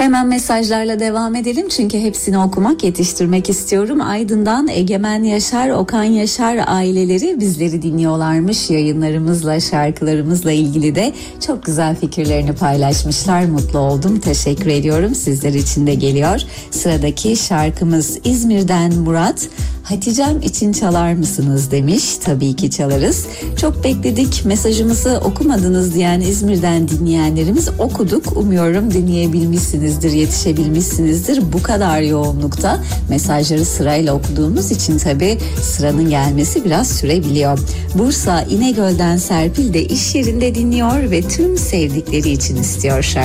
Hemen mesajlarla devam edelim çünkü hepsini okumak, yetiştirmek istiyorum. Aydın'dan Egemen Yaşar, Okan Yaşar aileleri bizleri dinliyorlarmış. Yayınlarımızla, şarkılarımızla ilgili de çok güzel fikirlerini paylaşmışlar. Mutlu oldum, teşekkür ediyorum. Sizler için de geliyor. Sıradaki şarkımız İzmir'den Murat. Hatice'm için çalar mısınız demiş. Tabii ki çalarız. Çok bekledik, mesajımızı okumadınız diyen İzmir'den dinleyenlerimiz okuduk. Umuyorum dinleyebilmişsinizdir, yetişebilmişsinizdir. Bu kadar yoğunlukta mesajları sırayla okuduğumuz için tabii sıranın gelmesi biraz sürebiliyor. Bursa İnegöl'den Serpil de iş yerinde dinliyor ve tüm sevdikleri için istiyor şarkı.